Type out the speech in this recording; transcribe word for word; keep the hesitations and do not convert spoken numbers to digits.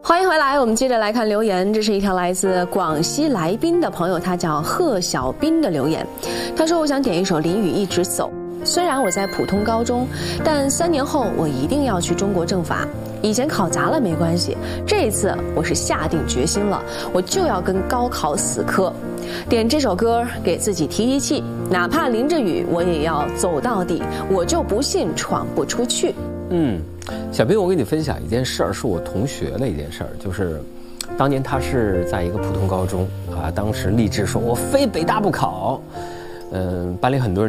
欢迎回来，我们接着来看留言。这是一条来自广西来宾的朋友，他叫贺小斌的留言。他说：“我想点一首林雨一直走。虽然我在普通高中，但三年后我一定要去中国政法。以前考砸了没关系，这一次我是下定决心了，我就要跟高考死磕。点这首歌给自己提提气，哪怕淋着雨，我也要走到底。我就不信闯不出去。” 嗯，小斌，我跟你分享一件事儿，是我同学的一件事儿，就是当年他是在一个普通高中啊，当时立志说我非北大不考，嗯，班里很多人